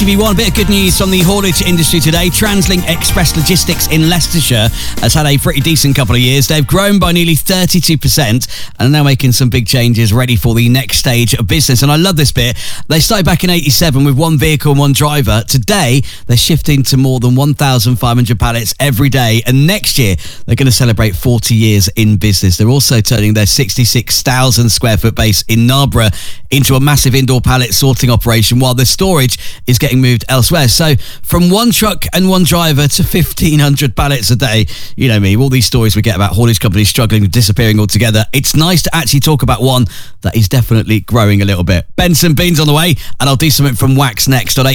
HGV1, a bit of good news from the haulage industry today. TransLink Express Logistics in Leicestershire has had a pretty decent couple of years. They've grown by nearly 32% and are now making some big changes ready for the next stage of business. And I love this bit. They started back in 87 with one vehicle and one driver. Today, they're shifting to more than 1,500 pallets every day. And next year, they're going to celebrate 40 years in business. They're also turning their 66,000 square foot base in Narborough into a massive indoor pallet sorting operation, while the storage is getting moved elsewhere. So from one truck and one driver to 1,500 pallets a day. You know me, all these stories we get about haulage companies struggling and disappearing altogether. It's nice to actually talk about one that is definitely growing a little bit. Benson Beans on the way, and I'll do something from Wax next on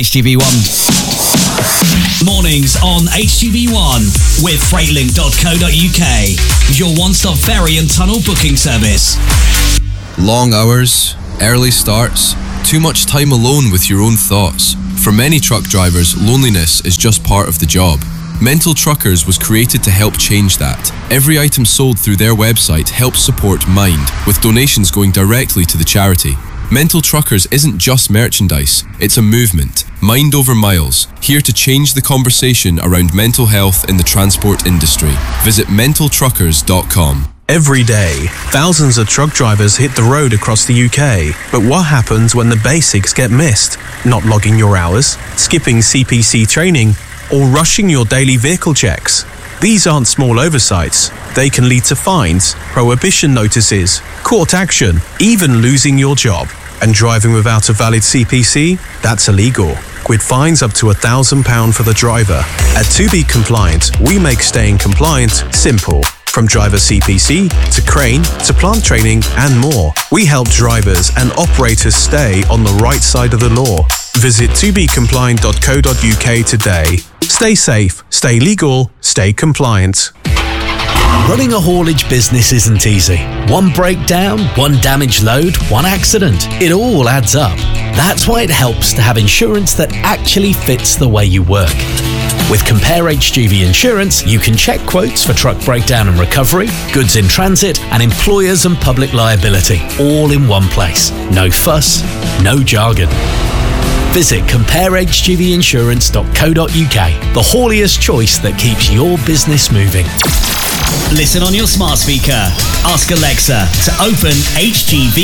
HGV1. Mornings on HGV1 with Freightlink.co.uk, your one-stop ferry and tunnel booking service. Long hours, early starts, too much time alone with your own thoughts. For many truck drivers, loneliness is just part of the job. Mental Truckers was created to help change that. Every item sold through their website helps support Mind, with donations going directly to the charity. Mental Truckers isn't just merchandise, it's a movement. Mind over miles, here to change the conversation around mental health in the transport industry. Visit mentaltruckers.com. Every day, thousands of truck drivers hit the road across the UK. But what happens when the basics get missed? Not logging your hours, skipping CPC training, or rushing your daily vehicle checks? These aren't small oversights. They can lead to fines, prohibition notices, court action, even losing your job. And driving without a valid CPC? That's illegal, with fines up to £1,000 for the driver. At To Be Compliant, we make staying compliant simple. From driver CPC, to crane, to plant training, and more. We help drivers and operators stay on the right side of the law. Visit tobecompliant.co.uk today. Stay safe, stay legal, stay compliant. Running a haulage business isn't easy. One breakdown, one damaged load, one accident. It all adds up. That's why it helps to have insurance that actually fits the way you work. With Compare HGV Insurance, you can check quotes for truck breakdown and recovery, goods in transit, and employers and public liability, all in one place. No fuss, no jargon. Visit comparehgvinsurance.co.uk, the hauliest choice that keeps your business moving. Listen on your smart speaker. Ask Alexa to open HGV